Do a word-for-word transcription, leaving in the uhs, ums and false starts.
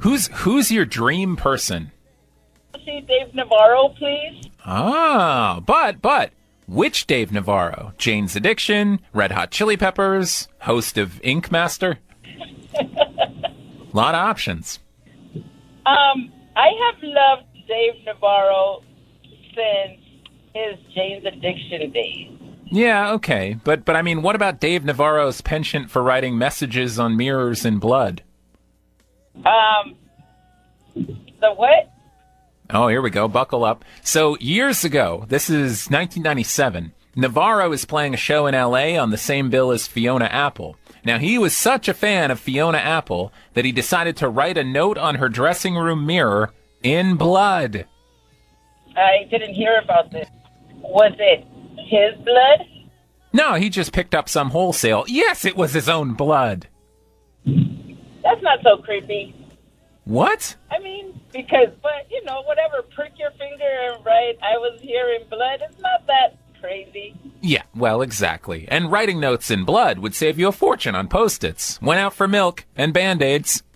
Who's who's your dream person? See Dave Navarro, please. Ah, but, but, which Dave Navarro? Jane's Addiction, Red Hot Chili Peppers, host of Ink Master? Lot of options. Um, I have loved Dave Navarro since his Jane's Addiction days. Yeah, okay. But, but I mean, what about Dave Navarro's penchant for writing messages on mirrors in blood? Um, the what? Oh, here we go. Buckle up. So years ago, this is nineteen ninety-seven, Navarro is playing a show in L A on the same bill as Fiona Apple. Now, he was such a fan of Fiona Apple that he decided to write a note on her dressing room mirror in blood. I didn't hear about this. Was it his blood? No, he just picked up some wholesale. Yes, it was his own blood. That's not so creepy. What? I mean, because, but, you know, whatever, prick your finger and write, I was here in blood, it's not that crazy. Yeah, well, exactly. And writing notes in blood would save you a fortune on Post-its. Went out for milk and Band-Aids.